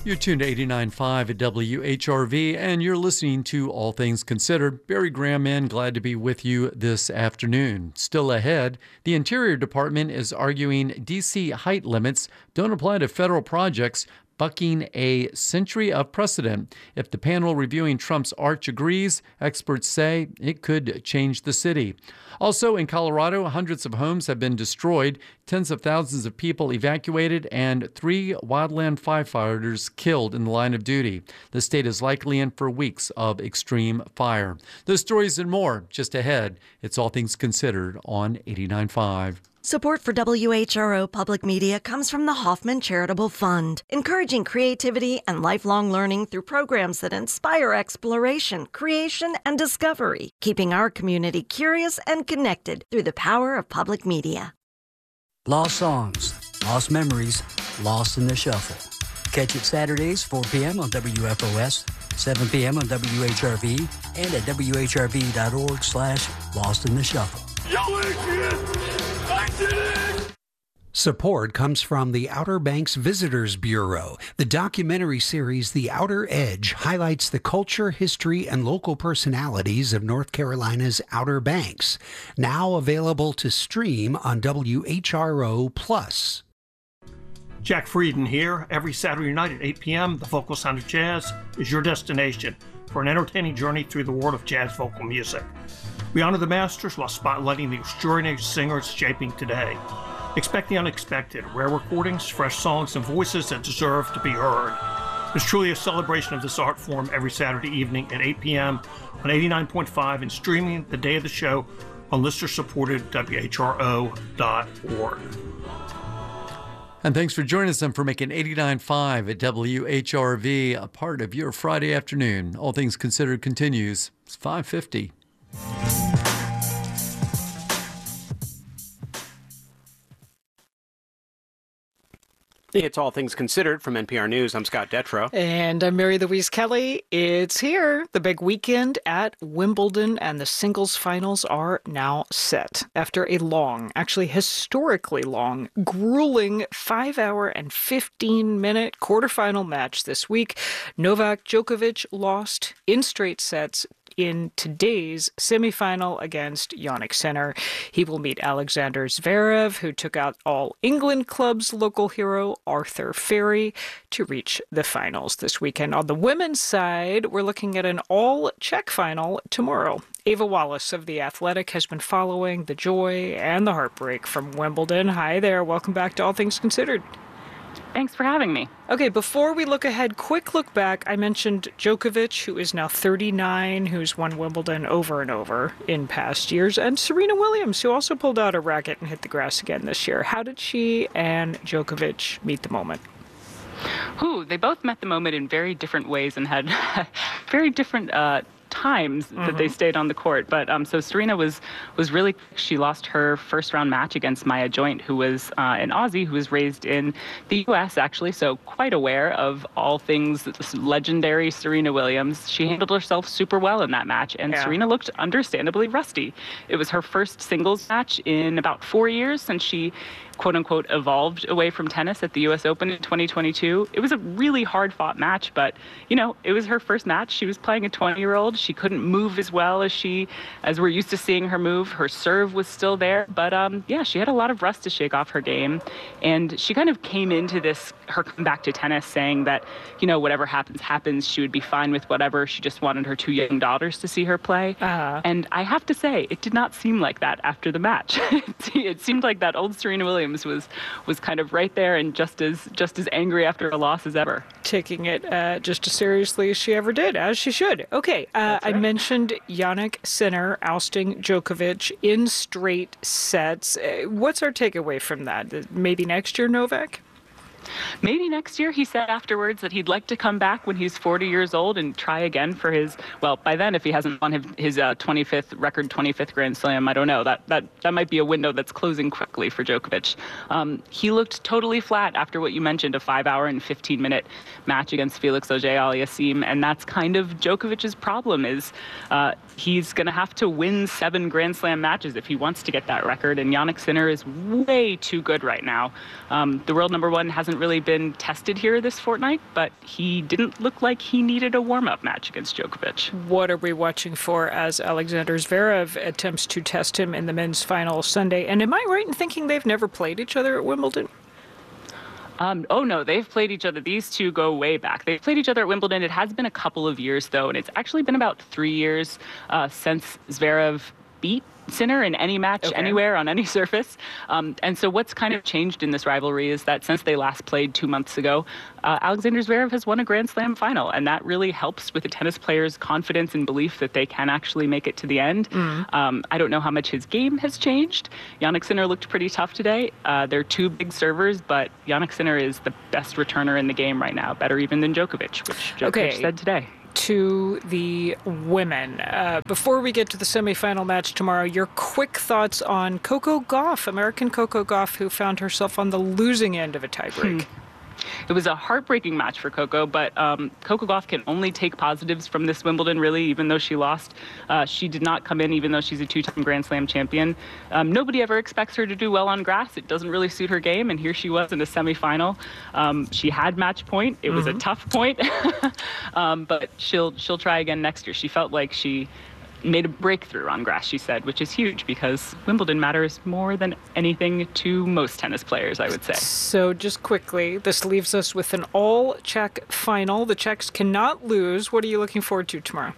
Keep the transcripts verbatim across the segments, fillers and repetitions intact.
You're tuned to eighty-nine point five at W H R V, and you're listening to All Things Considered. Barry Graham in, glad to be with you this afternoon. Still ahead, the Interior Department is arguing D C height limits don't apply to federal projects, bucking a century of precedent. If the panel reviewing Trump's arch agrees, experts say it could change the city. Also in Colorado, hundreds of homes have been destroyed, tens of thousands of people evacuated, and three wildland firefighters killed in the line of duty. The state is likely in for weeks of extreme fire. Those stories and more just ahead. It's All Things Considered on eighty-nine point five. Support for W H R O Public Media comes from the Hoffman Charitable Fund, encouraging creativity and lifelong learning through programs that inspire exploration, creation, and discovery, keeping our community curious and connected through the power of public media. Lost songs, lost memories, lost in the shuffle. Catch it Saturdays, four p.m. on W F O S, seven p.m. on W H R V, and at W H R V dot org slash lost in the shuffle. Yo, Adrian! I did it! Support comes from the Outer Banks Visitors Bureau. The documentary series The Outer Edge highlights the culture, history, and local personalities of North Carolina's Outer Banks. Now available to stream on W H R O Plus. Jack Frieden here. Every Saturday night at eight p.m., the Vocal Sound of Jazz is your destination for an entertaining journey through the world of jazz vocal music. We honor the masters while spotlighting the extraordinary singers shaping today. Expect the unexpected, rare recordings, fresh songs, and voices that deserve to be heard. It's truly a celebration of this art form every Saturday evening at eight p.m. on eighty-nine point five and streaming the day of the show on listener-supported W H R O dot org. And thanks for joining us and for making eighty-nine point five at W H R V a part of your Friday afternoon. All Things Considered continues. It's five fifty. It's All Things Considered from N P R News. I'm Scott Detrow. And I'm Mary Louise Kelly. It's here. The big weekend at Wimbledon, and the singles finals are now set. After a long, actually historically long, grueling five hour and fifteen minute quarterfinal match this week, Novak Djokovic lost in straight sets in today's semifinal against Jannik Sinner. He will meet Alexander Zverev, who took out All England Club's local hero, Arthur Ferry, to reach the finals this weekend. On the women's side, we're looking at an all-Czech final tomorrow. Ava Wallace of The Athletic has been following the joy and the heartbreak from Wimbledon. Hi there. Welcome back to All Things Considered. Thanks for having me. Okay, before we look ahead, quick look back. I mentioned Djokovic, who is now thirty-nine, who's won Wimbledon over and over in past years, and Serena Williams, who also pulled out a racket and hit the grass again this year. How did she and Djokovic meet the moment? Ooh, they both met the moment in very different ways and had very different uh, times that mm-hmm. they stayed on the court. But um, so Serena was was really, she lost her first round match against Maya Joint, who was uh, an Aussie who was raised in the U S actually, so quite aware of all things legendary Serena Williams. She handled herself super well in that match, and yeah. Serena looked understandably rusty. It was her first singles match in about four years since she quote-unquote evolved away from tennis at the U S Open in twenty twenty-two. It was a really hard-fought match, but, you know, it was her first match. She was playing a twenty-year-old. She couldn't move as well as she, as we're used to seeing her move. Her serve was still there, but, um, yeah, she had a lot of rust to shake off her game, and she kind of came into this, her comeback to tennis, saying that, you know, whatever happens, happens. She would be fine with whatever. She just wanted her two young daughters to see her play. Uh-huh. And I have to say, it did not seem like that after the match. It seemed like that old Serena Williams was was kind of right there and just as just as angry after a loss as ever. Taking it uh, just as seriously as she ever did, as she should. Okay, uh, right. I mentioned Jannik Sinner ousting Djokovic in straight sets. Uh, what's our takeaway from that? Maybe next year, Novak? Maybe next year. He said afterwards that he'd like to come back when he's forty years old and try again for his, well, by then, if he hasn't won his, his uh, twenty-fifth record, twenty-fifth Grand Slam, I don't know. That that that might be a window that's closing quickly for Djokovic. Um, he looked totally flat after what you mentioned, a five hour and fifteen minute match against Felix Auger-Aliassime, and that's kind of Djokovic's problem is uh, he's going to have to win seven Grand Slam matches if he wants to get that record, and Jannik Sinner is way too good right now. Um, the world number one hasn't really been tested here this fortnight, but he didn't look like he needed a warm-up match against Djokovic. What are we watching for as Alexander Zverev attempts to test him in the men's final Sunday? And am I right in thinking they've never played each other at Wimbledon? Um, oh, no, they've played each other. These two go way back. They've played each other at Wimbledon. It has been a couple of years, though, and it's actually been about three years uh, since Zverev beat Sinner in any match, okay. anywhere, on any surface. Um, and so what's kind of changed in this rivalry is that since they last played two months ago, uh, Alexander Zverev has won a Grand Slam final, and that really helps with the tennis player's confidence and belief that they can actually make it to the end. Mm. Um, I don't know how much his game has changed. Jannik Sinner looked pretty tough today. Uh, they're two big servers, but Jannik Sinner is the best returner in the game right now, better even than Djokovic, which Djokovic okay. said today. To the women. Uh, before we get to the semifinal match tomorrow, your quick thoughts on Coco Gauff, American Coco Gauff, who found herself on the losing end of a tiebreak. Hmm. It was a heartbreaking match for Coco, but um, Coco Gauff can only take positives from this Wimbledon, really, even though she lost. Uh, she did not come in, even though she's a two-time Grand Slam champion. Um, nobody ever expects her to do well on grass. It doesn't really suit her game, and here she was in a semifinal. Um, she had match point. It mm-hmm. was a tough point, um, but she'll she'll try again next year. She felt like she made a breakthrough on grass, she said, which is huge because Wimbledon matters more than anything to most tennis players, I would say. So just quickly, this leaves us with an all-Czech final. The Czechs cannot lose. What are you looking forward to tomorrow?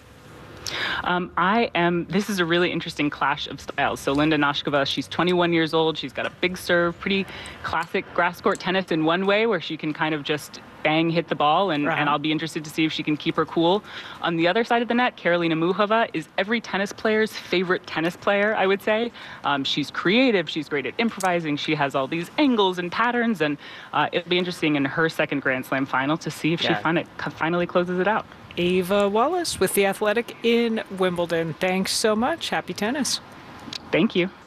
Um, I am, this is a really interesting clash of styles. So Linda Noskova, she's twenty-one years old. She's got a big serve, pretty classic grass court tennis in one way where she can kind of just bang, hit the ball, and, right. and I'll be interested to see if she can keep her cool. On the other side of the net, Karolina Muchova is every tennis player's favorite tennis player, I would say. Um, she's creative. She's great at improvising. She has all these angles and patterns, and uh, it'll be interesting in her second Grand Slam final to see if yeah. she fin- finally closes it out. Ava Wallace with The Athletic in Wimbledon. Thanks so much. Happy tennis. Thank you.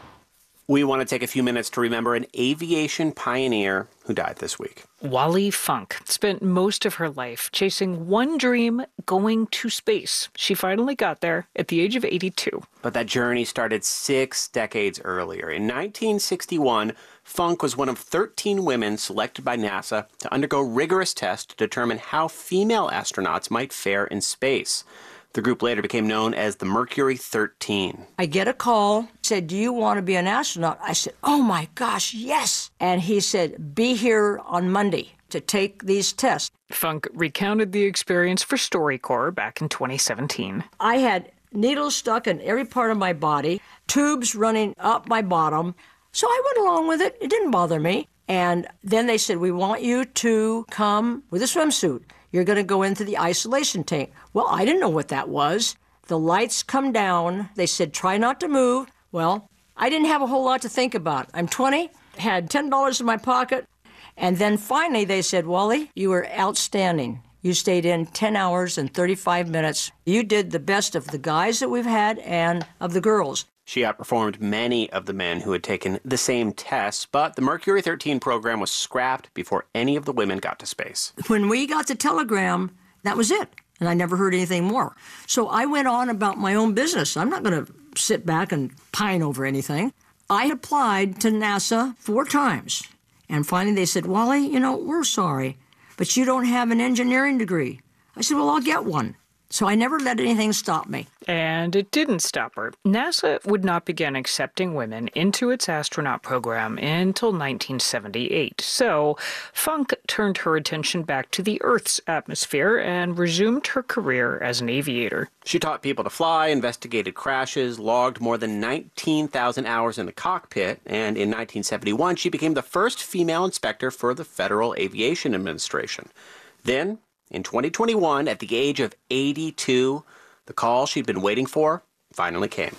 We want to take a few minutes to remember an aviation pioneer who died this week. Wally Funk spent most of her life chasing one dream, going to space. She finally got there at the age of eighty-two. But that journey started six decades earlier. In nineteen sixty-one, Funk was one of thirteen women selected by NASA to undergo rigorous tests to determine how female astronauts might fare in space. The group later became known as the Mercury thirteen. I get a call, said, do you want to be an astronaut? I said, oh my gosh, yes. And he said, be here on Monday to take these tests. Funk recounted the experience for StoryCorps back in twenty seventeen. I had needles stuck in every part of my body, tubes running up my bottom. So I went along with it. It didn't bother me. And then they said, we want you to come with a swimsuit. You're going to go into the isolation tank. Well, I didn't know what that was. The lights come down. They said, try not to move. Well, I didn't have a whole lot to think about. I'm twenty, had ten dollars in my pocket. And then finally they said, Wally, you were outstanding. You stayed in ten hours and thirty-five minutes. You did the best of the guys that we've had and of the girls. She outperformed many of the men who had taken the same tests, but the Mercury thirteen program was scrapped before any of the women got to space. When we got the telegram, that was it, and I never heard anything more. So I went on about my own business. I'm not going to sit back and pine over anything. I applied to NASA four times, and finally they said, Wally, you know, we're sorry, but you don't have an engineering degree. I said, well, I'll get one. So I never let anything stop me. And it didn't stop her. NASA would not begin accepting women into its astronaut program until nineteen seventy-eight. So Funk turned her attention back to the Earth's atmosphere and resumed her career as an aviator. She taught people to fly, investigated crashes, logged more than nineteen thousand hours in the cockpit, and in nineteen seventy-one, she became the first female inspector for the Federal Aviation Administration. Then, in twenty twenty-one, at the age of eighty-two, the call she'd been waiting for finally came.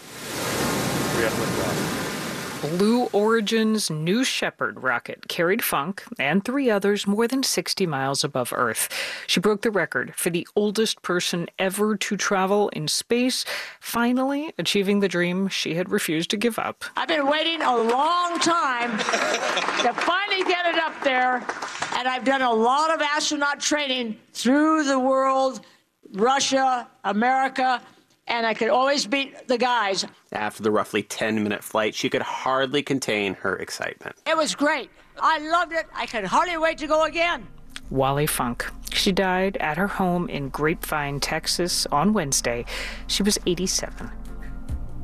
Blue Origin's New Shepard rocket carried Funk and three others more than sixty miles above Earth. She broke the record for the oldest person ever to travel in space, finally achieving the dream she had refused to give up. I've been waiting a long time to finally get it up there, and I've done a lot of astronaut training through the world, Russia, America, and I could always beat the guys. After the roughly ten-minute flight, she could hardly contain her excitement. It was great. I loved it. I could hardly wait to go again. Wally Funk. She died at her home in Grapevine, Texas on Wednesday. She was eighty-seven.